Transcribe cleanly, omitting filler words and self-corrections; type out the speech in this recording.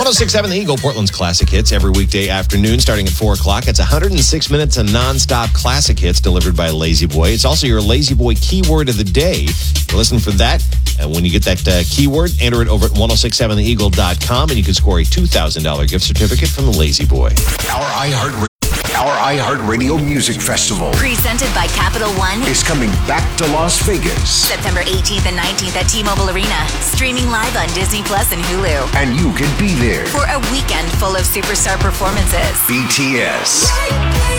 1067 The Eagle, Portland's classic hits every weekday afternoon starting at 4 o'clock. It's 106 minutes of nonstop classic hits delivered by Lazy Boy. It's also your Lazy Boy keyword of the day. Listen for that. And when you get that keyword, enter it over at 1067theeagle.com and you can score a $2,000 gift certificate from the Lazy Boy. Our iHeartRadio Music Festival, presented by Capital One, is coming back to Las Vegas. September 18th and 19th at T-Mobile Arena. Streaming live on Disney Plus and Hulu. And you can be there for a weekend full of superstar performances. BTS,